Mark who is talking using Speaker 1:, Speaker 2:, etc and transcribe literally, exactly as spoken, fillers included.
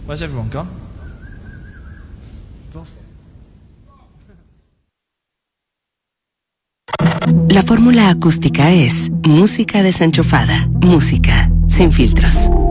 Speaker 1: Where's everyone gone?
Speaker 2: La fórmula acústica es música desenchufada, música sin filtros.